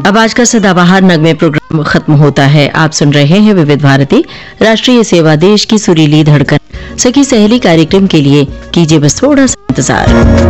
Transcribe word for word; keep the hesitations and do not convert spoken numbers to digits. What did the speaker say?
अब आज का सदाबहार नगमे प्रोग्राम खत्म होता है। आप सुन रहे हैं विविध भारती राष्ट्रीय सेवा, देश की सुरीली धड़कन। सखी सहेली कार्यक्रम के लिए कीजिए बस थोड़ा सा इंतजार।